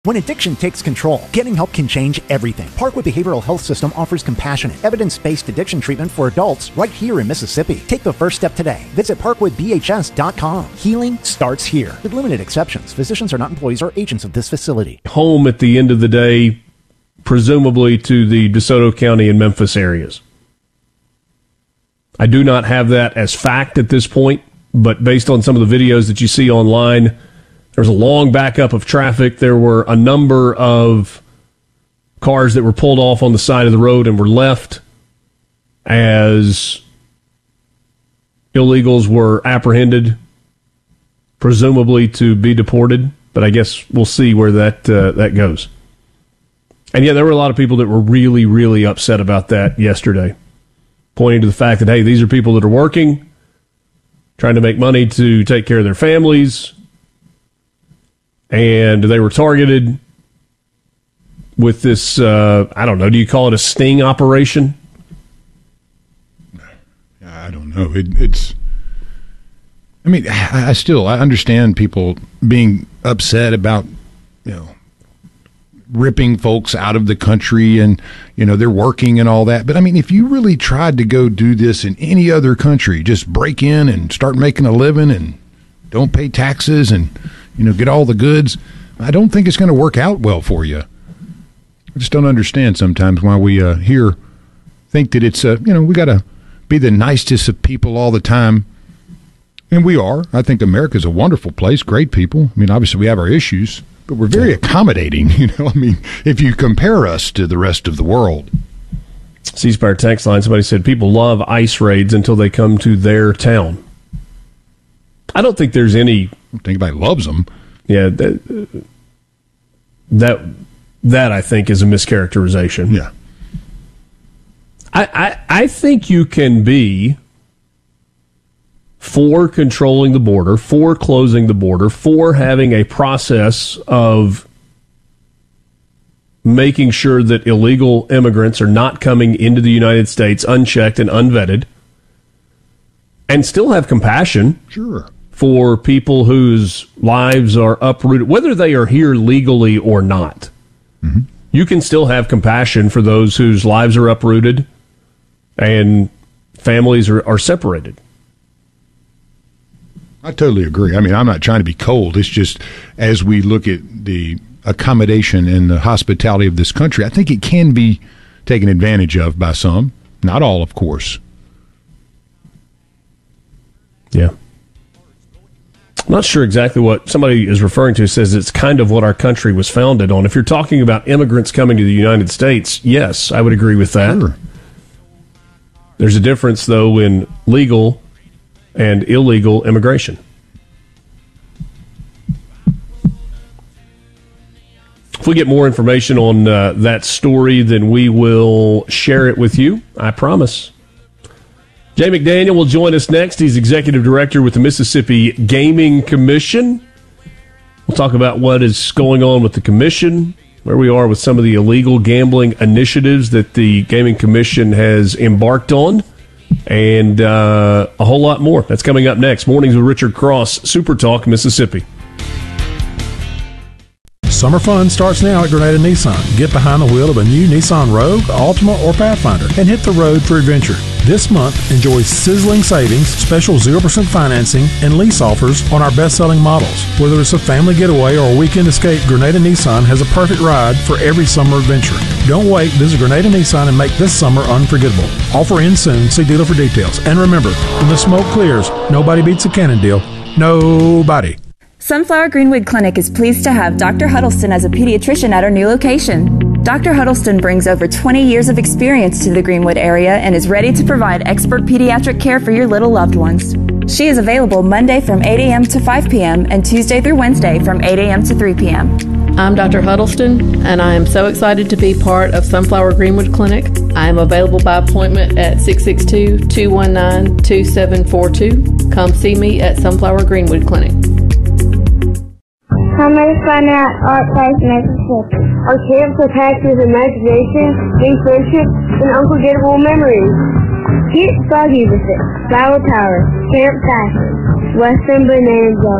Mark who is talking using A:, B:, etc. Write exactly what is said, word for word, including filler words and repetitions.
A: When addiction takes control, getting help can change everything. Parkwood Behavioral Health System offers compassionate, evidence-based addiction treatment for adults right here in Mississippi. Take the first step today. Visit parkwood b h s dot com. Healing starts here. With limited exceptions, physicians are not employees or agents of this facility.
B: Home at the end of the day, presumably to the DeSoto County and Memphis areas. I do not have that as fact at this point, but based on some of the videos that you see online, there was a long backup of traffic. There were a number of cars that were pulled off on the side of the road and were left as illegals were apprehended, presumably to be deported. But I guess we'll see where that uh, that goes. And yeah, there were a lot of people that were really, really upset about that yesterday, pointing to the fact that, hey, these are people that are working, trying to make money to take care of their families, and they were targeted with this, uh, I don't know, do you call it a sting operation?
C: I don't know. It, it's, I mean, I, I still, I understand people being upset about, you know, ripping folks out of the country and, you know, they're working and all that. But, I mean, if you really tried to go do this in any other country, just break in and start making a living and don't pay taxes and, you know, get all the goods, I don't think it's going to work out well for you. I just don't understand sometimes why we uh, here think that it's, uh, you know, we got to be the nicest of people all the time. And we are. I think America's a wonderful place, great people. I mean, obviously we have our issues, but we're very accommodating, you know. I mean, if you compare us to the rest of the world.
B: C-Spire text line, somebody said people love ICE raids until they come to their town. I don't think there's any...
C: I don't think anybody loves them.
B: Yeah, that, that, that I think is a mischaracterization.
C: Yeah.
B: I, I, I think you can be for controlling the border, for closing the border, for having a process of making sure that illegal immigrants are not coming into the United States unchecked and unvetted, and still have compassion.
C: Sure.
B: For people whose lives are uprooted, whether they are here legally or not. Mm-hmm. You can still have compassion for those whose lives are uprooted and families are, are separated.
C: I totally agree. I mean, I'm not trying to be cold. It's just as we look at the accommodation and the hospitality of this country, I think it can be taken advantage of by some. Not all, of course.
B: Yeah. I'm not sure exactly what somebody is referring to. Says it's kind of what our country was founded on. If you're talking about immigrants coming to the United States, yes, I would agree with that.
C: Sure.
B: There's a difference, though, in legal and illegal immigration. If we get more information on uh, that story, then we will share it with you. I promise. Jay McDaniel will join us next. He's executive director with the Mississippi Gaming Commission. We'll talk about what is going on with the commission, where we are with some of the illegal gambling initiatives that the Gaming Commission has embarked on, and uh, a whole lot more. That's coming up next. Mornings with Richard Cross, Super Talk, Mississippi.
D: Summer fun starts now at Grenada Nissan. Get behind the wheel of a new Nissan Rogue, Altima, or Pathfinder and hit the road for adventure. This month, enjoy sizzling savings, special zero percent financing, and lease offers on our best-selling models. Whether it's a family getaway or a weekend escape, Grenada Nissan has a perfect ride for every summer adventure. Don't wait. Visit Grenada Nissan and make this summer unforgettable. Offer ends soon. See dealer for details. And remember, when the smoke clears, nobody beats a Cannon deal. Nobody.
E: Sunflower Greenwood Clinic is pleased to have Doctor Huddleston as a pediatrician at our new location. Doctor Huddleston brings over twenty years of experience to the Greenwood area and is ready to provide expert pediatric care for your little loved ones. She is available Monday from eight a.m. to five p.m. and Tuesday through Wednesday from eight a.m. to three p.m.
F: I'm Doctor Huddleston, and I am so excited to be part of Sunflower Greenwood Clinic. I am available by appointment at six six two, two one nine, two seven four two. Come see me at Sunflower Greenwood Clinic.
G: Commerce Fun at Art Place, Mississippi. Our camps are packed with imagination, new friendships, and unforgettable memories. Get foggy with it. Flower Tower, Camp Fashion, Western Bonanza,